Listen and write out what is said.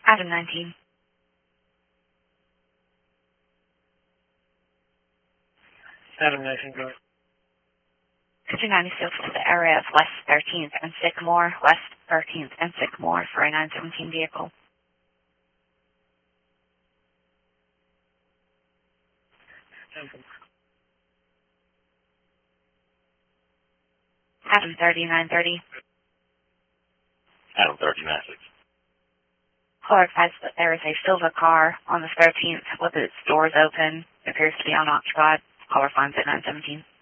Adam 19. Adam 19, go ahead. Could you 96 to the area of West 13th and Sycamore, West 13th and Sycamore for a 917 vehicle? Adam 3930. Adam 39-6. Caller advised that there is a silver car on the 13th with its doors open. It appears to be unoccupied. Caller finds it 917.